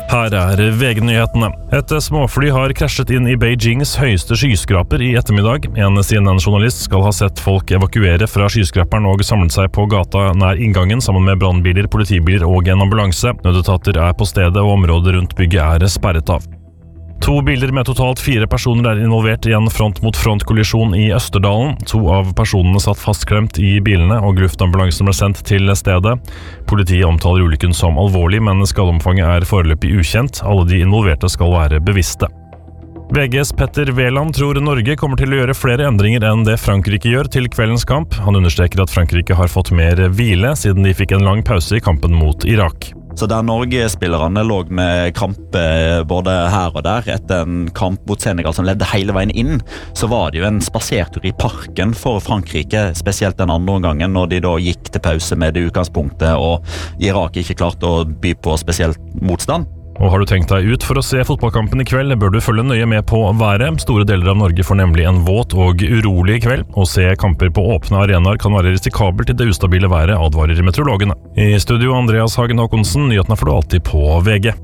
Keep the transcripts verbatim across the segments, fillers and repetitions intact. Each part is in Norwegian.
Her er V G-nyhetene. Et småfly har krasjet inn i Beijings høyeste skyskraper i ettermiddag. En C N N-journalist skal ha sett folk evakuere fra skyskraperen og samlet seg på gata nær inngangen sammen med brannbiler, politibiler og en ambulanse. Nødetater er på stedet og området rundt bygget er sperret av. To biler med totalt fire personer er involvert i en front-mot-front-kollisjon i Østerdalen. To av personene satt fastklemt i bilene, og luftambulansen ble sendt til stedet. Politiet omtaler ulykken som alvorlig, men skadeomfanget er foreløpig ukjent. Alle de involverte skal være bevisste. V G's Petter Wæland tror Norge kommer til å gjøre flere endringer enn det Frankrike gjør til kveldens kamp. Han understreker at Frankrike har fått mer hvile, siden de fikk en lang pause i kampen mot Irak. Så der Norge-spillerne lå med krampe både her og der etter en kamp mot Senegal som ledde hele veien inn, så var det jo en spasertur i parken for Frankrike, spesielt den andre gangen når de da gikk til pause med det utgangspunktet og Irak ikke klarte å by på spesielt motstand. Og har du tenkt deg ut for å se fotballkampen i kveld, bør du følge nøye med på været. Store deler av Norge får nemlig en våt og urolig kveld. Å se kamper på åpne arenaer kan være risikabelt i det ustabile været, advarer meteorologene. I studio Andreas Hagen Håkonsen, nyhetene får du alltid på V G.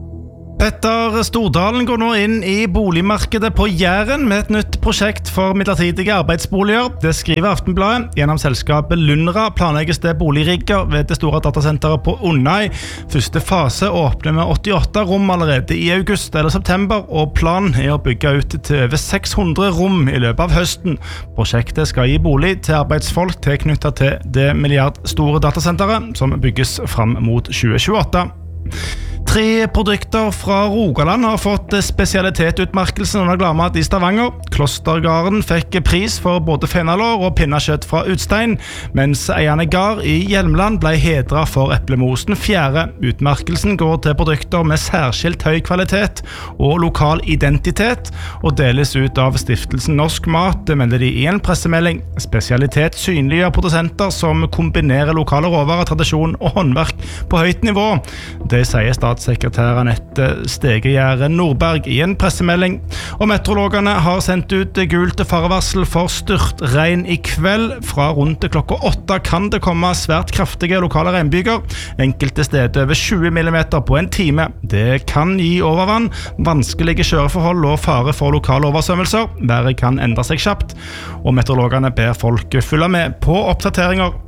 Petter Stordalen går nå inn i boligmarkedet på Jæren med et nytt prosjekt for midlertidige arbeidsboliger. Det skriver Aftenbladet. Gjennom selskapet Lunra planlegges det boligrigger ved det store datasenteret på Onnøy. Første fase åpner med åttiåtte rom allerede i august eller september, og planen er å bygge ut til over seks hundre rom i løpet av høsten. Prosjektet skal gi bolig til arbeidsfolk tilknyttet til det milliardstore datasenteret som bygges fram mot tjue tjueåtte. Tre produkter fra Rogaland har fått spesialitetutmerkelsen under Gladmat i Stavanger. Klostergarden fikk pris for både fenalår og pinnekjøtt fra Utstein, mens Eierne Gard i Hjelmeland ble hedret for eplemosen fjerde. Utmerkelsen går til produkter med særskilt høy kvalitet og lokal identitet, og deles ut av stiftelsen Norsk Mat, det melder de i en pressemelding. Spesialitet synliggjør produsenter som kombinerer lokale råvarer, tradisjon og håndverk på høyt nivå. Det sier statssekretær Anette Stegegjerde Nordberg i en pressemelding. Og meteorologene har sendt ut gult farevarsel for styrtregn i kveld. Fra rundt klokka åtte kan det komme svært kraftige lokale regnbyger. Enkelte steder over tjue millimeter på en time. Det kan gi overvann, vanskelige kjøreforhold og fare for lokale oversvømmelser. Været kan endre seg kjapt, og meteorologene ber folk følge med på oppdateringer.